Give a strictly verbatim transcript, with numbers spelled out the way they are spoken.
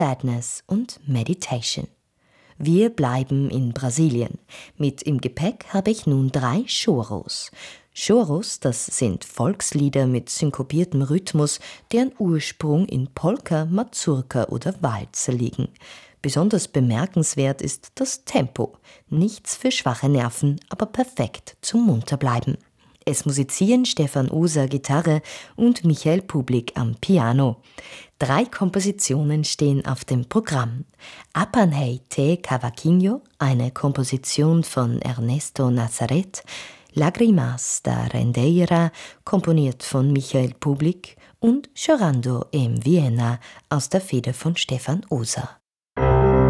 Sadness und Meditation. Wir bleiben in Brasilien. Mit im Gepäck habe ich nun drei Choros. Choros, das sind Volkslieder mit synkopiertem Rhythmus, deren Ursprung in Polka, Mazurka oder Walzer liegen. Besonders bemerkenswert ist das Tempo. Nichts für schwache Nerven, aber perfekt zum Munterbleiben. Es musizieren Stefan Oser Gitarre und Michael Publik am Piano. Drei Kompositionen stehen auf dem Programm. Apanhei te Cavaquinho, eine Komposition von Ernesto Nazareth, Lágrimas da Rendeira, komponiert von Michael Publik, und Chorando em Viena aus der Feder von Stefan Oser.